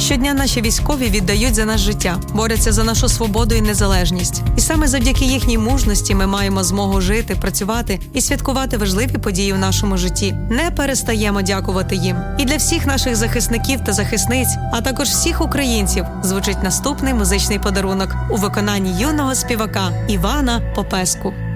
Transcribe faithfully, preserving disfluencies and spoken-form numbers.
Щодня наші військові віддають за нас життя, борються за нашу свободу і незалежність. І саме завдяки їхній мужності ми маємо змогу жити, працювати і святкувати важливі події в нашому житті. Не перестаємо дякувати їм. І для всіх наших захисників та захисниць, а також всіх українців, звучить наступний музичний подарунок у виконанні юного співака Івана Попеску.